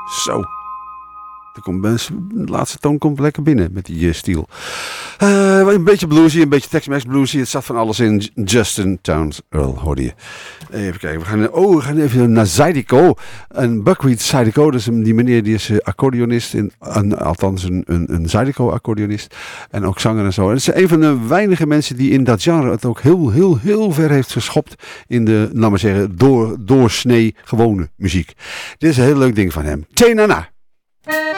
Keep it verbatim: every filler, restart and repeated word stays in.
Zo. De, komt, de laatste toon komt lekker binnen met die uh, stiel. Uh, een beetje bluesy, een beetje Tex-Mex bluesy. Het zat van alles in. Justin Townes Earl hoorde je. Even kijken. We gaan, oh, we gaan even naar Zydeco. En Buckwheat Zydeco. Dus die meneer die is uh, accordeonist. In, een, althans een, een, een Zydeco accordeonist. En ook zanger en zo. En het is een van de weinige mensen die in dat genre het ook heel, heel, heel ver heeft geschopt. In de, laat maar zeggen, door, doorsnee gewone muziek. Dit is een heel leuk ding van hem. Tenana.